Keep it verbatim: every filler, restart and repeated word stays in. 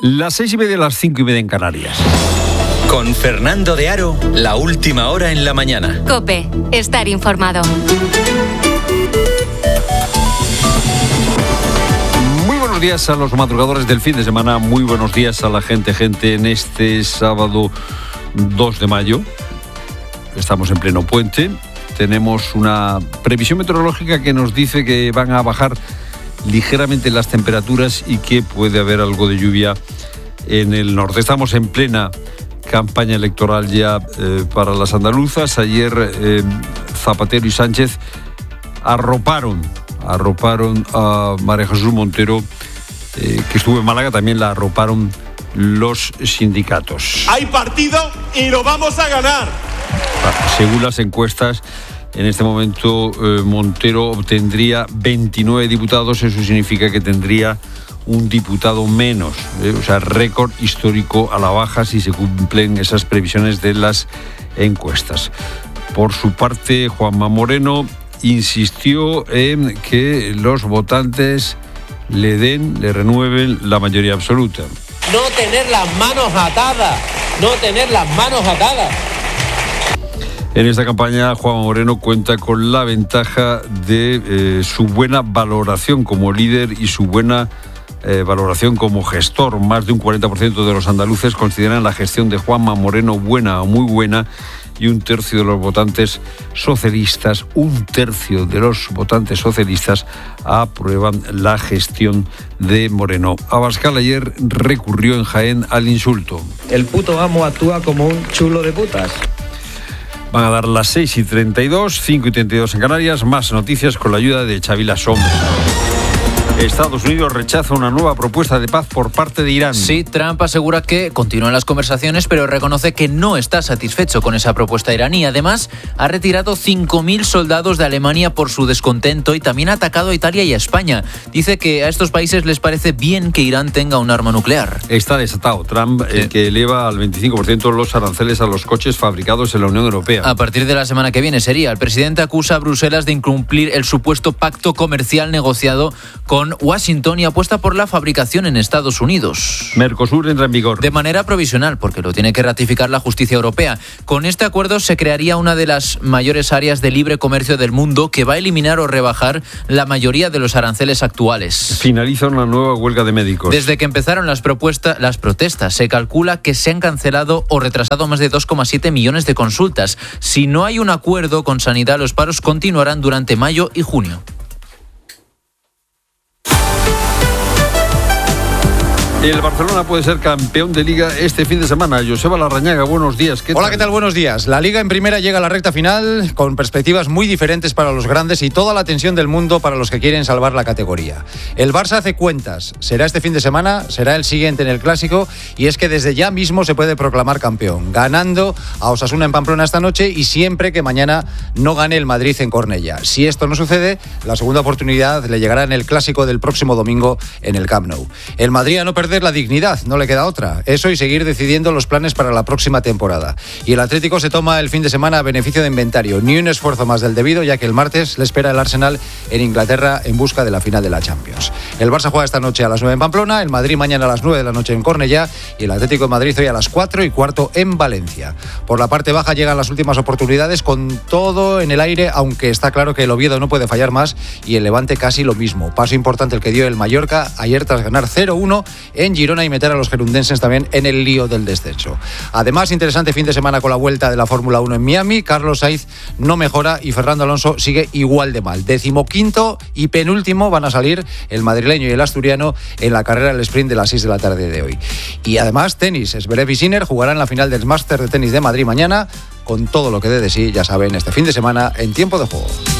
Las seis y media, las cinco y media en Canarias. Con Fernando de Aro, la última hora en la mañana. COPE, estar informado. Muy buenos días a los madrugadores del fin de semana. Muy buenos días a la gente, gente, en este sábado dos de mayo. Estamos en pleno puente. Tenemos una previsión meteorológica que nos dice que van a bajar ligeramente las temperaturas y que puede haber algo de lluvia en el norte. Estamos en plena campaña electoral ya eh, para las andaluzas. Ayer eh, Zapatero y Sánchez arroparon, arroparon a María Jesús Montero, eh, que estuvo en Málaga, también la arroparon los sindicatos. Hay partido y lo vamos a ganar. Según las encuestas, en este momento eh, Montero obtendría veintinueve diputados, eso significa que tendría un diputado menos, eh, o sea, récord histórico a la baja si se cumplen esas previsiones de las encuestas. Por su parte, Juanma Moreno insistió en que los votantes le den, le renueven la mayoría absoluta. No tener las manos atadas, no tener las manos atadas. En esta campaña, Juanma Moreno cuenta con la ventaja de eh, su buena valoración como líder y su buena eh, valoración como gestor. Más de un cuarenta por ciento de los andaluces consideran la gestión de Juanma Moreno buena o muy buena, y un tercio de los votantes socialistas, un tercio de los votantes socialistas aprueban la gestión de Moreno. Abascal ayer recurrió en Jaén al insulto. El puto amo actúa como un chulo de putas. Van a dar las seis y treinta y dos, cinco y treinta y dos en Canarias. Más noticias con la ayuda de Chavila Sombra. Estados Unidos rechaza una nueva propuesta de paz por parte de Irán. Sí, Trump asegura que continúan las conversaciones, pero reconoce que no está satisfecho con esa propuesta iraní. Además, ha retirado cinco mil soldados de Alemania por su descontento y también ha atacado a Italia y a España. Dice que a estos países les parece bien que Irán tenga un arma nuclear. Está desatado Trump, sí. El que eleva al veinticinco por ciento los aranceles a los coches fabricados en la Unión Europea. A partir de la semana que viene sería. El presidente acusa a Bruselas de incumplir el supuesto pacto comercial negociado con Washington y apuesta por la fabricación en Estados Unidos. Mercosur entra en vigor. De manera provisional, porque lo tiene que ratificar la justicia europea. Con este acuerdo se crearía una de las mayores áreas de libre comercio del mundo que va a eliminar o rebajar la mayoría de los aranceles actuales. Finaliza una nueva huelga de médicos. Desde que empezaron las, propuestas, las protestas, se calcula que se han cancelado o retrasado más de dos coma siete millones de consultas. Si no hay un acuerdo con Sanidad, los paros continuarán durante mayo y junio. El Barcelona puede ser campeón de Liga este fin de semana. Joseba Larrañaga, buenos días. ¿Qué Hola, tal? ¿Qué tal? Buenos días. La Liga en primera llega a la recta final con perspectivas muy diferentes para los grandes y toda la tensión del mundo para los que quieren salvar la categoría. El Barça hace cuentas. ¿Será este fin de semana? ¿Será el siguiente en el Clásico? Y es que desde ya mismo se puede proclamar campeón, ganando a Osasuna en Pamplona esta noche y siempre que mañana no gane el Madrid en Cornellà. Si esto no sucede, la segunda oportunidad le llegará en el Clásico del próximo domingo en el Camp Nou. El Madrid a no perder la dignidad, no le queda otra. Eso y seguir decidiendo los planes para la próxima temporada. Y el Atlético se toma el fin de semana a beneficio de inventario. Ni un esfuerzo más del debido, ya que el martes le espera el Arsenal en Inglaterra en busca de la final de la Champions. El Barça juega esta noche a las nueve en Pamplona, el Madrid mañana a las nueve de la noche en Cornellà y el Atlético de Madrid hoy a las cuatro y cuarto en Valencia. Por la parte baja llegan las últimas oportunidades con todo en el aire, aunque está claro que el Oviedo no puede fallar más y el Levante casi lo mismo. Paso importante el que dio el Mallorca ayer tras ganar cero uno en Girona y meter a los gerundenses también en el lío del descenso. Además, interesante fin de semana con la vuelta de la Fórmula uno en Miami. Carlos Sainz no mejora y Fernando Alonso sigue igual de mal. Decimoquinto y penúltimo van a salir el madrileño y el asturiano en la carrera del sprint de las seis de la tarde de hoy. Y además, tenis. Zverev y Sinner jugarán la final del Máster de Tenis de Madrid mañana con todo lo que dé de sí, ya saben, este fin de semana en Tiempo de Juego.